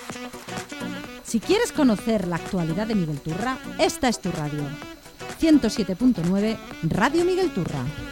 Si quieres conocer la actualidad de Miguel Turra, esta es tu radio. 107.9 Radio Miguel Turra.